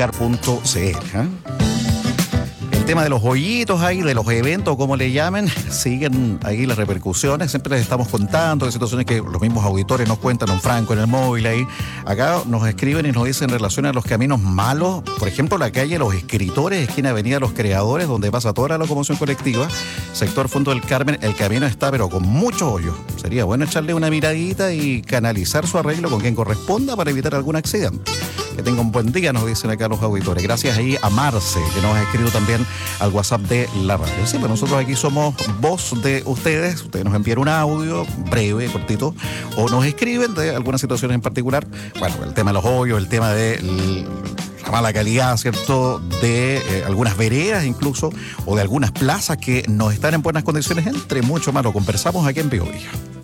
Encar.cl. El tema de los hoyitos ahí, de los eventos, como le llamen, siguen ahí las repercusiones. Siempre les estamos contando de situaciones que los mismos auditores nos cuentan, un Franco en el móvil ahí. Acá nos escriben y nos dicen en relación a los caminos malos. Por ejemplo, la calle Los Escritores, esquina Avenida Los Creadores, donde pasa toda la locomoción colectiva. Sector Fondo del Carmen, el camino está pero con muchos hoyos. Sería bueno echarle una miradita y canalizar su arreglo con quien corresponda para evitar algún accidente. Que tenga un buen día, nos dicen acá los auditores. Gracias ahí a Marce, que nos ha escrito también al WhatsApp de la radio. Sí, pues nosotros aquí somos voz de ustedes. Ustedes nos envían un audio breve, cortito, o nos escriben de algunas situaciones en particular. Bueno, el tema de los hoyos, el tema de la mala calidad, ¿cierto?, de algunas veredas incluso, o de algunas plazas que no están en buenas condiciones, entre mucho más. Lo conversamos aquí en Biobío.